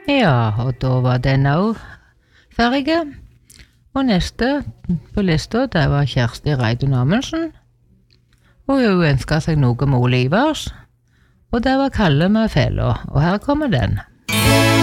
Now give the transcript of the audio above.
Ja, og da var den også ferdig. Og neste på lista, det var Kjersti Reidun Amundsen. Og hun ønsket seg noe med Ole Ivars. Og det var Kalle med fela, og her kommer den.